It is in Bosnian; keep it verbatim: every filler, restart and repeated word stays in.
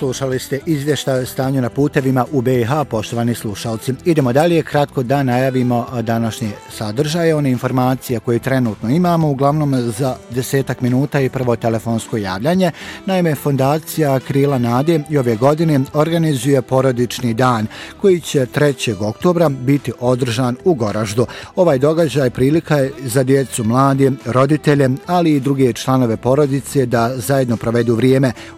slušali ste izvještaj o stanju na putevima u B i H, poštovani slušalci. Idemo dalje, kratko da najavimo današnje sadržaje, one informacije koje trenutno imamo, uglavnom za desetak minuta i prvo telefonsko javljanje. Naime, Fondacija Krila nade i ove godine organizuje porodični dan koji će trećeg oktobra biti održan u Goraždu. Ovaj događaj prilika je za djecu, mlade, roditelje, ali i druge članove porodice da zajedno provedu vrijeme